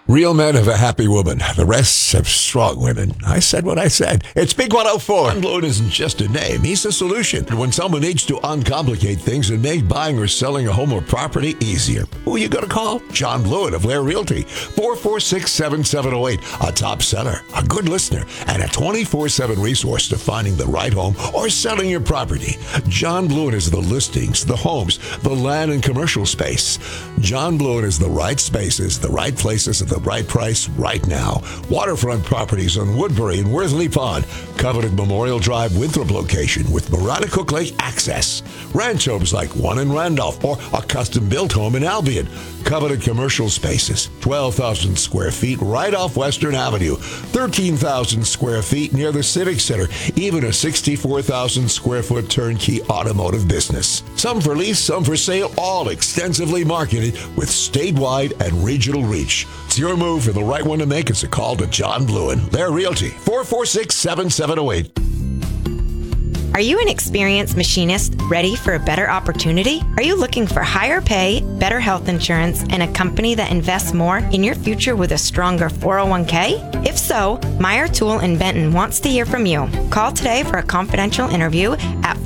Real men have a happy woman. The rest have strong women. I said what I said. It's Big 104. John Blewett isn't just a name. He's a solution. When someone needs to uncomplicate things and make buying or selling a home or property easier, who are you going to call? John Blewett of Lair Realty. 446-7708. A top seller, a good listener, and a 24/7 resource to finding the right home or selling your property. John Blewett is the listings, the homes, the land and commercial space. John Blewett is the right spaces, the right places at the right price right now. Waterfront properties on Woodbury and Worthley Pond. Coveted Memorial Drive Winthrop location with Marana-Cook Lake access. Ranch homes like one in Randolph or a custom-built home in Albion. Coveted commercial spaces, 12,000 square feet right off Western Avenue. 13,000 square feet near the Civic Center. Even a 64,000 square foot turnkey automotive business. Some for lease, some for sale, all extensively marketed with statewide and regional reach. It's your move for the right one to make. It's a call to John Blewett, Lair Realty, 446-7708. Are you an experienced machinist ready for a better opportunity? Are you looking for higher pay, better health insurance, and a company that invests more in your future with a stronger 401k? If so, Meyer Tool in Benton wants to hear from you. Call today for a confidential interview at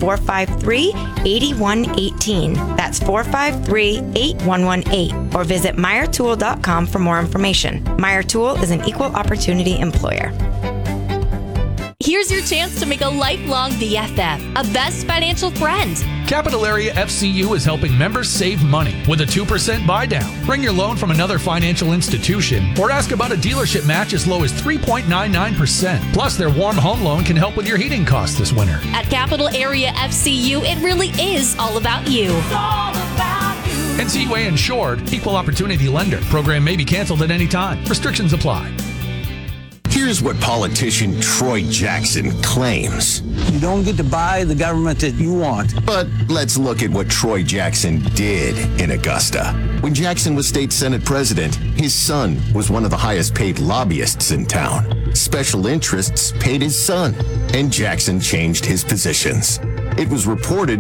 453-8118. That's 453-8118. Or visit MeyerTool.com for more information. Meyer Tool is an equal opportunity employer. Here's your chance to make a lifelong BFF, a best financial friend. Capital Area FCU is helping members save money with a 2% buy down. Bring your loan from another financial institution or ask about a dealership match as low as 3.99%. Plus, their warm home loan can help with your heating costs this winter. At Capital Area FCU, it really is all about you. It's all about you. NCUA insured, equal opportunity lender. Program may be canceled at any time. Restrictions apply. Here's what politician Troy Jackson claims. You don't get to buy the government that you want. But let's look at what Troy Jackson did in Augusta. When Jackson was state senate president, his son was one of the highest paid lobbyists in town. Special interests paid his son, and Jackson changed his positions. It was reported